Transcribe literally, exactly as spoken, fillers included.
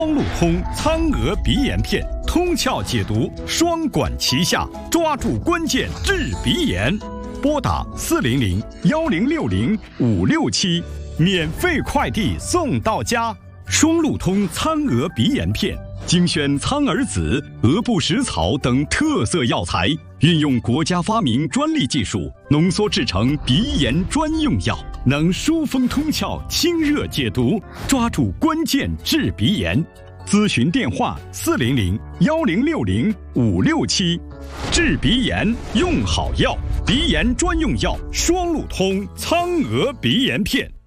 双路通苍鹅鼻炎片，通窍解毒，双管齐下，抓住关键治鼻炎。拨打四零零幺零六零五六七，免费快递送到家。双路通苍鹅鼻炎片，精选苍耳子、鹅不食草等特色药材，运用国家发明专利技术，浓缩制成鼻炎专用药，能疏风通窍、清热解毒，抓住关键治鼻炎。咨询电话：四零零幺零六零五六七。治鼻炎用好药，鼻炎专用药双路通苍鹅鼻炎片。